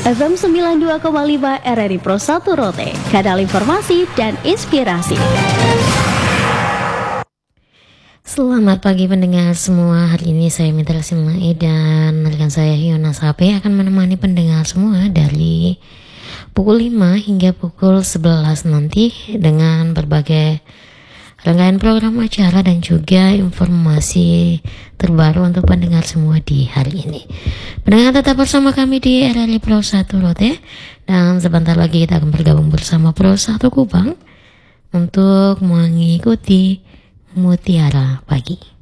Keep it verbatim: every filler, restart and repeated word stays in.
F M sembilan puluh dua koma lima R R I Pro satu Rote, kanal informasi dan inspirasi. Selamat pagi pendengar semua. Hari ini saya Mitra Simlai dan rekan saya Yona Sape akan menemani pendengar semua dari pukul lima hingga pukul sebelas nanti dengan berbagai rangkaian program acara dan juga informasi terbaru untuk pendengar semua di hari ini. Pendengar tetap bersama kami di R R I Pro satu Rote, dan sebentar lagi kita akan bergabung bersama Pro satu Kupang untuk mengikuti Mutiara Pagi.